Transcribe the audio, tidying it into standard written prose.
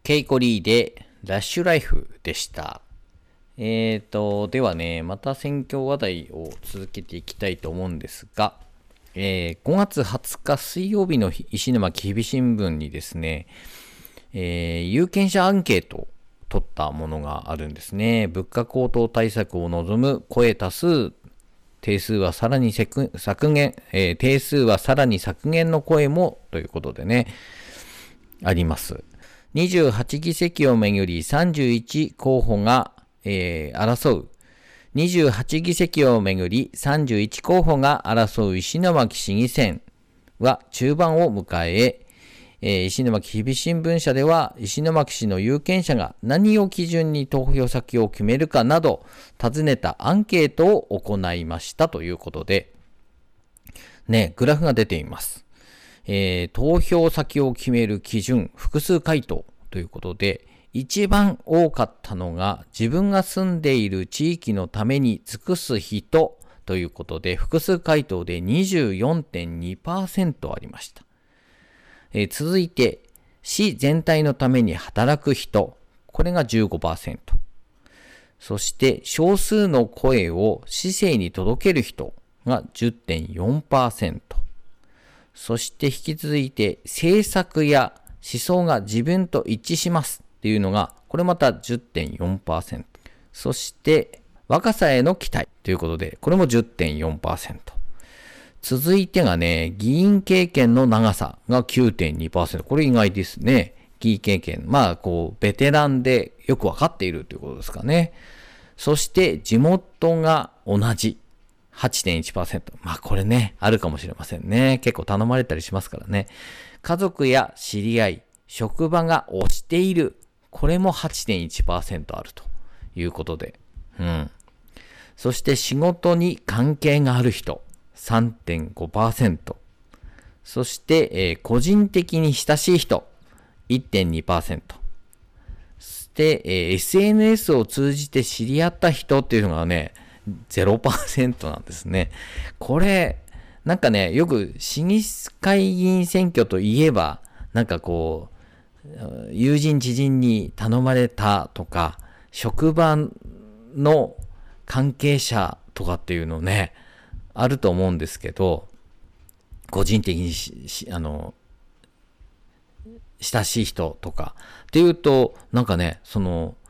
ケイコリーでラッシュライフでした。ではね、また選挙話題を続けていきたいと思うんですが、5月20日水曜日の石巻日々新聞にですね、有権者アンケートを取ったものがあるんですね。物価高騰対策を望む声多数、定数はさらに削減、定数はさらに削減の声もということでね、あります。28議席をめぐり31候補が、争う。28議席をめぐり31候補が争う石巻市議選は中盤を迎え、石巻日々新聞社では石巻市の有権者が何を基準に投票先を決めるかなど尋ねたアンケートを行いましたということで、ね、グラフが出ています。投票先を決める基準、複数回答ということで、一番多かったのが自分が住んでいる地域のために尽くす人ということで、複数回答で 24.2% ありました。続いて、市全体のために働く人、これが 15%。そして、少数の声を市政に届ける人が 10.4%。そして引き続いて政策や思想が自分と一致しますっていうのがこれまた 10.4%。そして若さへの期待ということでこれも 10.4%。続いてがね、議員経験の長さが 9.2%。これ意外ですね。議員経験。ベテランでよくわかっているということですかね。そして地元が同じ。8.1%。これね、あるかもしれませんね。結構頼まれたりしますからね。家族や知り合い、職場が推している。これも 8.1% あるということで。そして仕事に関係がある人、3.5%。そして、個人的に親しい人、1.2%。そして、SNS を通じて知り合った人っていうのがね、0% なんですね。これ、なんかね、よく市議会議員選挙といえば、友人知人に頼まれたとか、職場の関係者とかっていうのね、あると思うんですけど、個人的に親しい人とかっていうと、なんかね、